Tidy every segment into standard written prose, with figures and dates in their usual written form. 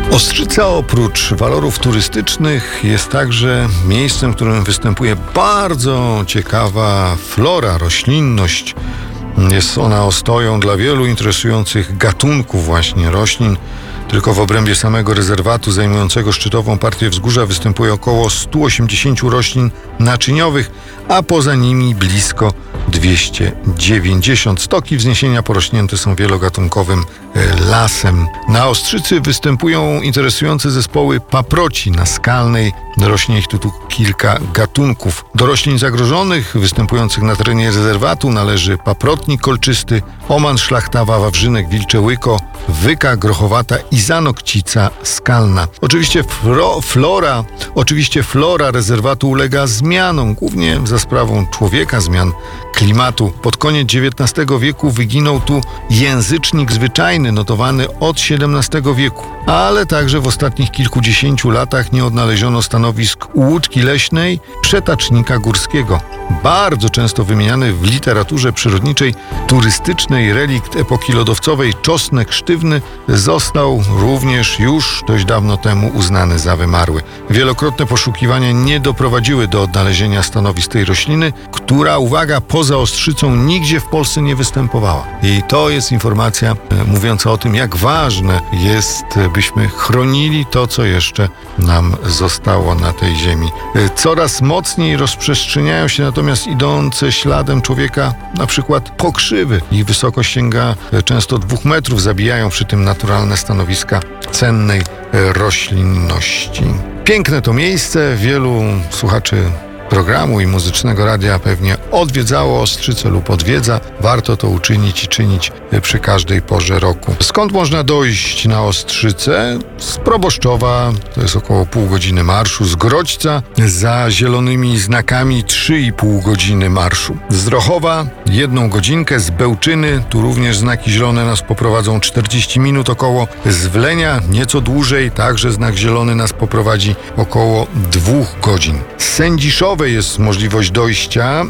Ostrzyca oprócz walorów turystycznych jest także miejscem, w którym występuje bardzo ciekawa flora, roślinność. Jest ona ostoją dla wielu interesujących gatunków właśnie roślin. Tylko w obrębie samego rezerwatu zajmującego szczytową partię wzgórza występuje około 180 roślin naczyniowych, a poza nimi blisko 290. Stoki wzniesienia porośnięte są wielogatunkowym lasem. Na Ostrzycy występują interesujące zespoły paproci naskalnej. Rośnie ich tu kilka gatunków. Do roślin zagrożonych występujących na terenie rezerwatu należy paprotnik kolczysty, oman szlachtawa, wawrzynek wilcze łyko, wyka grochowata i zanokcica skalna. Oczywiście flora rezerwatu ulega zmianom, głównie za sprawą człowieka, zmian klimatu. Pod koniec XIX wieku wyginął tu języcznik zwyczajny, notowany od XVII wieku. Ale także w ostatnich kilkudziesięciu latach nie odnaleziono stanowisk łódki leśnej, przetacznika górskiego. Bardzo często wymieniany w literaturze przyrodniczej, turystycznej relikt epoki lodowcowej czosnek sztywny został również już dość dawno temu uznany za wymarły. Wielokrotne poszukiwania nie doprowadziły do odnalezienia stanowisk tej rośliny, która, uwaga, poza Ostrzycą nigdzie w Polsce nie występowała. I to jest informacja mówiąca o tym, jak ważne jest, byśmy chronili to, co jeszcze nam zostało na tej ziemi. Coraz mocniej rozprzestrzeniają się natomiast idące śladem człowieka na przykład pokrzywy. Ich wysokość sięga często 2 metrów, zabijają przy tym naturalne stanowiska cennej roślinności. Piękne to miejsce, wielu słuchaczy programu i muzycznego radia pewnie odwiedzało Ostrzycę lub odwiedza. Warto to uczynić i czynić przy każdej porze roku. Skąd można dojść na Ostrzycę? Z Proboszczowa, to jest około pół godziny marszu. Z Grodźca, za zielonymi znakami 3,5 godziny marszu. Z Drochowa 1 godzinkę. Z Bełczyny, tu również znaki zielone nas poprowadzą 40 minut około. Z Wlenia nieco dłużej, także znak zielony nas poprowadzi około 2 godzin. Z Sędziszowa jest możliwość dojścia,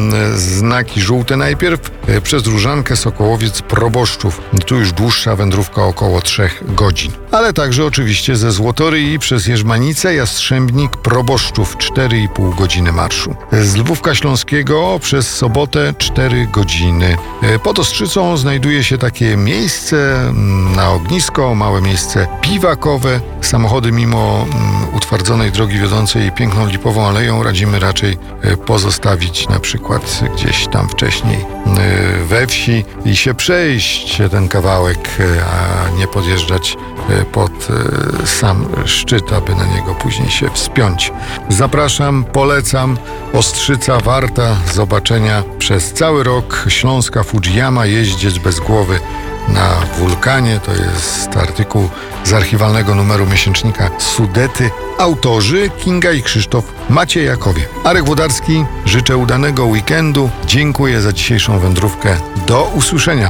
znaki żółte najpierw, przez Różankę, Sokołowiec, Proboszczów. Tu już dłuższa wędrówka około 3 godzin. Ale także oczywiście ze Złotoryi przez Jerzmanicę, Jastrzębnik, Proboszczów 4,5 godziny marszu. Z Lwówka Śląskiego przez Sobotę 4 godziny. Pod Ostrzycą znajduje się takie miejsce na ognisko, małe miejsce biwakowe. Samochody mimo utwardzonej drogi wiodącej piękną Lipową Aleją radzimy raczej pozostawić na przykład gdzieś tam wcześniej we wsi i się przejść ten kawałek, a nie podjeżdżać pod sam szczyt, aby na niego później się wspiąć. Zapraszam, polecam. Ostrzyca warta zobaczenia przez cały rok. Śląska Fujiyama, jeździec bez głowy na wulkanie. To jest artykuł z archiwalnego numeru miesięcznika Sudety. Autorzy Kinga i Krzysztof Maciejakowie. Arek Włodarski, życzę udanego weekendu. Dziękuję za dzisiejszą wędrówkę. Do usłyszenia.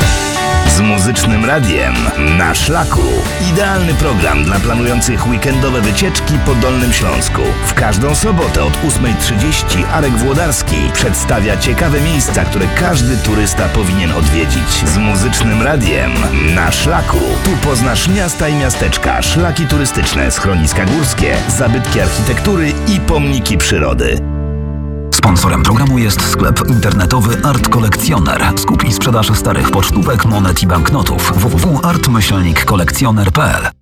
Z Muzycznym Radiem na szlaku. Idealny program dla planujących weekendowe wycieczki po Dolnym Śląsku. W każdą sobotę od 8:30 Arek Włodarski przedstawia ciekawe miejsca, które każdy turysta powinien odwiedzić. Z Muzycznym Radiem na szlaku. Tu poznasz miasta i miasteczka, szlaki turystyczne, schroniska górskie, zabytki architektury i pomniki przyrody. Sponsorem programu jest sklep internetowy Art Kolekcjoner. Skup i sprzedaż starych pocztówek, monet i banknotów. www.art-kolekcjoner.pl